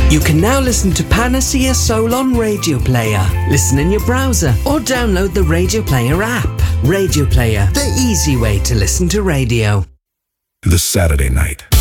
You can now listen to Panacea Soul on Radio Player. Listen in your browser or download the Radio Player app. Radio Player, the easy way to listen to radio. The Saturday Night.